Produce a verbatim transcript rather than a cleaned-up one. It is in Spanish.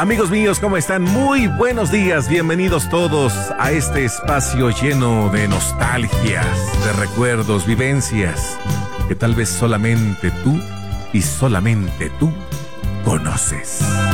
Amigos míos, ¿cómo están? Muy buenos días, bienvenidos todos a este espacio lleno de nostalgias, de recuerdos, vivencias, que tal vez solamente tú y solamente tú conoces.